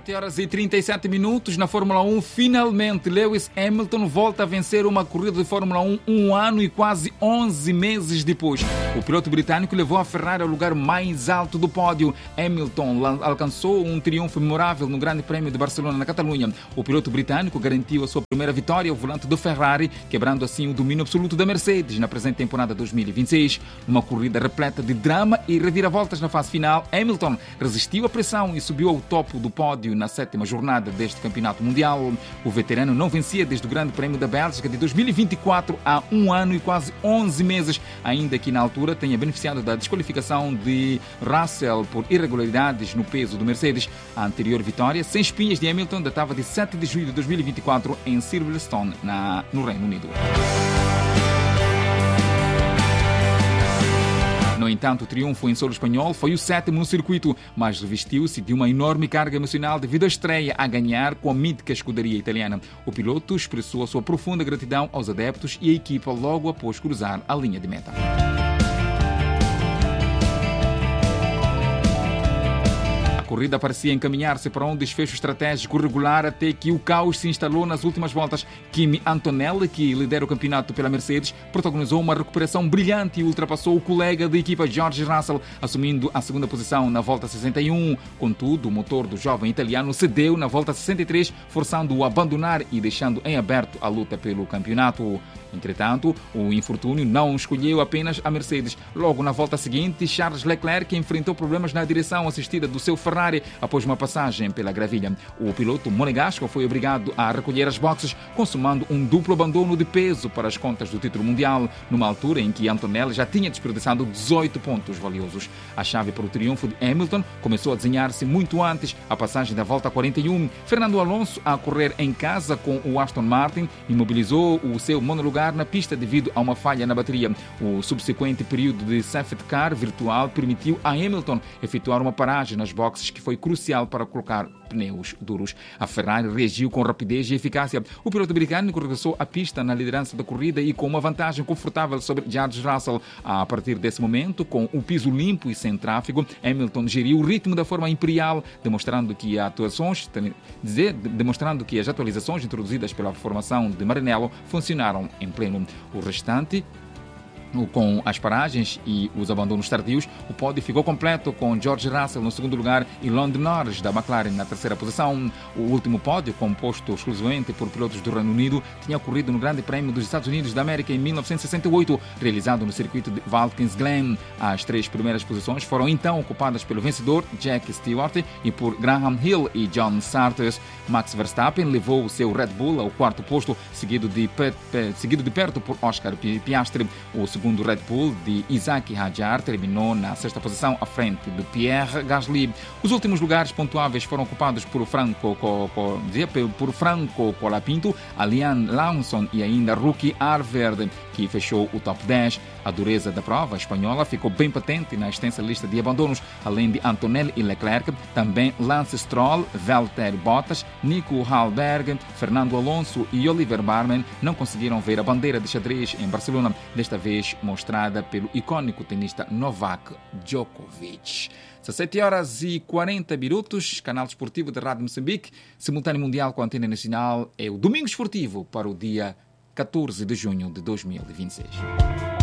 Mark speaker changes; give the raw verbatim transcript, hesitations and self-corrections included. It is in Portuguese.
Speaker 1: sete horas e trinta e sete minutos na Fórmula um. Finalmente, Lewis Hamilton volta a vencer uma corrida de Fórmula um um ano e quase onze meses depois. O piloto britânico levou a Ferrari ao lugar mais alto do pódio. Hamilton alcançou um triunfo memorável no Grande Prémio de Barcelona, na Catalunha. O piloto britânico garantiu a sua primeira vitória ao volante do Ferrari, quebrando assim o domínio absoluto da Mercedes na presente temporada dois mil e vinte e seis. Numa corrida repleta de drama e reviravoltas na fase final, Hamilton resistiu à pressão e subiu ao topo do pódio na sétima jornada deste campeonato mundial. O veterano não vencia desde o Grande Prémio da Bélgica de dois mil e vinte e quatro há um ano e quase onze meses, ainda que na altura tenha beneficiado da desqualificação de Russell por irregularidades no peso do Mercedes. A anterior vitória, sem espinhas, de Hamilton datava de sete de julho de dois mil e vinte e quatro em Silverstone, na, no Reino Unido. No entanto, o triunfo em solo espanhol foi o sétimo no circuito, mas revestiu-se de uma enorme carga emocional devido à estreia a ganhar com a mítica escuderia italiana. O piloto expressou a sua profunda gratidão aos adeptos e à equipa logo após cruzar a linha de meta. A corrida parecia encaminhar-se para um desfecho estratégico regular até que o caos se instalou nas últimas voltas. Kimi Antonelli, que lidera o campeonato pela Mercedes, protagonizou uma recuperação brilhante e ultrapassou o colega da equipa George Russell, assumindo a segunda posição na volta sessenta e um. Contudo, o motor do jovem italiano cedeu na volta sessenta e três, forçando-o a abandonar e deixando em aberto a luta pelo campeonato. Entretanto, o infortúnio não escolheu apenas a Mercedes. Logo na volta seguinte, Charles Leclerc enfrentou problemas na direção assistida do seu Ferrari após uma passagem pela gravilha. O piloto monegasco foi obrigado a recolher as boxes, consumando um duplo abandono de peso para as contas do título mundial, numa altura em que Antonelli já tinha desperdiçado dezoito pontos valiosos. A chave para o triunfo de Hamilton começou a desenhar-se muito antes, a passagem da volta quarenta e um. Fernando Alonso, a correr em casa com o Aston Martin, imobilizou o seu monolugar na pista devido a uma falha na bateria. O subsequente período de safety car virtual permitiu a Hamilton efetuar uma paragem nas boxes que foi crucial para colocar pneus duros. A Ferrari reagiu com rapidez e eficácia. O piloto britânico regressou à pista na liderança da corrida e com uma vantagem confortável sobre George Russell. A partir desse momento, com o piso limpo e sem tráfego, Hamilton geriu o ritmo da forma imperial, demonstrando que, atuações, demonstrando que as atualizações introduzidas pela formação de Maranello funcionaram em pleno. O restante, com as paragens e os abandonos tardios, o pódio ficou completo com George Russell no segundo lugar e Lando Norris da McLaren na terceira posição. O último pódio, composto exclusivamente por pilotos do Reino Unido, tinha ocorrido no Grande Prémio dos Estados Unidos da América em mil novecentos e sessenta e oito, realizado no circuito de Watkins Glen. As três primeiras posições foram então ocupadas pelo vencedor Jack Stewart e por Graham Hill e John Surtees. Max Verstappen levou o seu Red Bull ao quarto posto, seguido de, pe- pe- seguido de perto por Oscar Piastri. O segundo Red Bull de Isaac Hadjar terminou na sexta posição, à frente de Pierre Gasly. Os últimos lugares pontuáveis foram ocupados por Franco, Co, Co, por Franco Colapinto, Alian Lawson e ainda Rookie Arverde, que fechou o top dez. A dureza da prova espanhola ficou bem patente na extensa lista de abandonos, além de Antonelli e Leclerc, também Lance Stroll, Valtteri Bottas, Nico Hülkenberg, Fernando Alonso e Oliver Barman não conseguiram ver a bandeira de xadrez em Barcelona, desta vez mostrada pelo icônico tenista Novak Djokovic. dezessete horas e quarenta minutos, canal desportivo da Rádio Moçambique, simultâneo mundial com a antena nacional, é o Domingo Esportivo para o dia catorze de junho de dois mil e vinte e seis.